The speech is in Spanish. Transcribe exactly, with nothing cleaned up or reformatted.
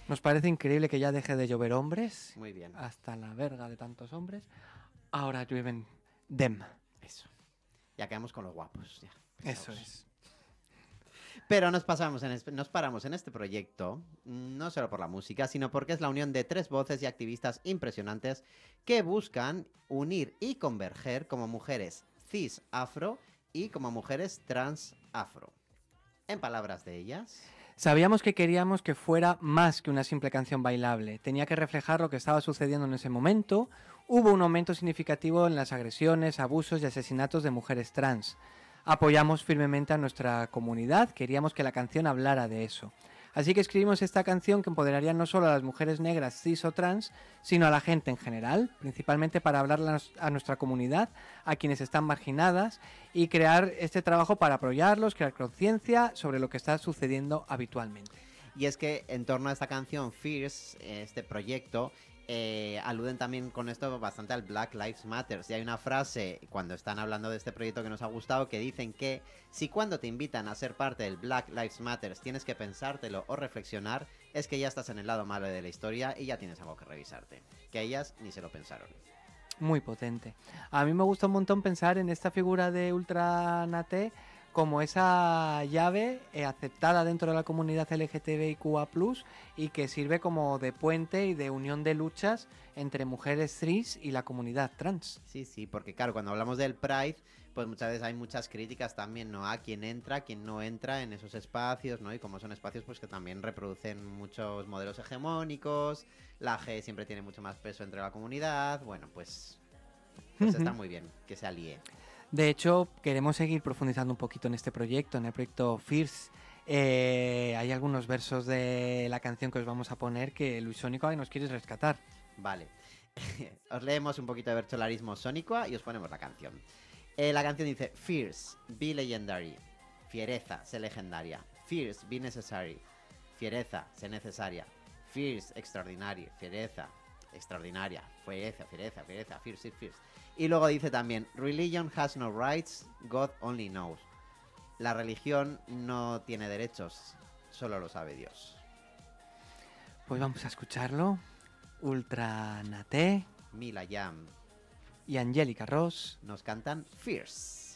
Nos parece increíble que ya deje de llover hombres. Muy bien. Hasta la verga de tantos hombres. Ahora llueven dem. Eso. Ya quedamos con los guapos. Ya, Eso pesados. es. Pero nos, pasamos en es- nos paramos en este proyecto, no solo por la música, sino porque es la unión de tres voces y activistas impresionantes que buscan unir y converger como mujeres cis afro y como mujeres trans afro. En palabras de ellas... Sabíamos que queríamos que fuera más que una simple canción bailable. Tenía que reflejar lo que estaba sucediendo en ese momento. Hubo un aumento significativo en las agresiones, abusos y asesinatos de mujeres trans. Apoyamos firmemente a nuestra comunidad, queríamos que la canción hablara de eso. Así que escribimos esta canción que empoderaría no solo a las mujeres negras, cis o trans, sino a la gente en general, principalmente para hablar a nuestra comunidad, a quienes están marginadas, y crear este trabajo para apoyarlos, crear conciencia sobre lo que está sucediendo habitualmente. Y es que en torno a esta canción Fierce, este proyecto, eh, aluden también con esto bastante al Black Lives Matter. Y hay una frase cuando están hablando de este proyecto que nos ha gustado que dicen que si cuando te invitan a ser parte del Black Lives Matter tienes que pensártelo o reflexionar, es que ya estás en el lado malo de la historia y ya tienes algo que revisarte. Que ellas ni se lo pensaron. Muy potente. A mí me gusta un montón pensar en esta figura de Ultra Naté como esa llave eh, aceptada dentro de la comunidad L G T B I Q A plus, y que sirve como de puente y de unión de luchas entre mujeres cis y la comunidad trans. Sí, sí, porque claro, cuando hablamos del Pride, pues muchas veces hay muchas críticas también, ¿no? A quién entra, quién no entra en esos espacios, ¿no? Y como son espacios pues que también reproducen muchos modelos hegemónicos, la G siempre tiene mucho más peso entre la comunidad, bueno, pues, pues está muy bien que se alíe. De hecho, queremos seguir profundizando un poquito en este proyecto, en el proyecto Fierce. Eh, hay algunos versos de la canción que os vamos a poner que Luis Sónico nos quieres rescatar. Vale. Os leemos un poquito de bercholarismo sónico y os ponemos la canción. Eh, la canción dice: Fierce, be legendary. Fiereza, sé legendaria. Fierce, be necessary. Fiereza, sé necesaria. Fierce, extraordinario. Fiereza, extraordinaria. Fiereza, fiereza, fiereza. Fierce, fierce. Y luego dice también: Religion has no rights, God only knows. La religión no tiene derechos, solo lo sabe Dios. Pues vamos a escucharlo. Ultra Naté, Mila Jam y Angélica Ross nos cantan Fierce.